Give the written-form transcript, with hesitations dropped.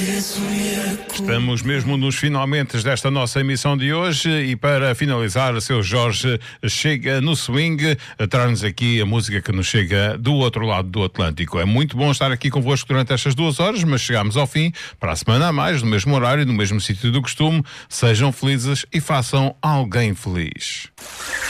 Estamos mesmo nos finalmente desta nossa emissão de hoje e para finalizar, o seu Jorge chega no swing, traz-nos aqui a música que nos chega do outro lado do Atlântico. É muito bom estar aqui convosco durante estas 2 horas, mas chegamos ao fim. Para a semana a mais, no mesmo horário, no mesmo sítio do costume. Sejam felizes e façam alguém feliz.